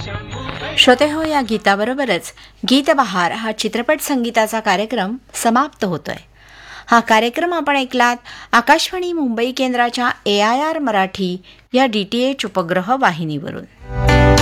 श्रोते हो, या गीताबरोबरच गीतबहार हा चित्रपट संगीताचा कार्यक्रम समाप्त होतोय. हा कार्यक्रम आपण ऐकलात आकाशवाणी मुंबई केंद्राच्या AIR मराठी या DTH उपग्रह वाहिनीवरून.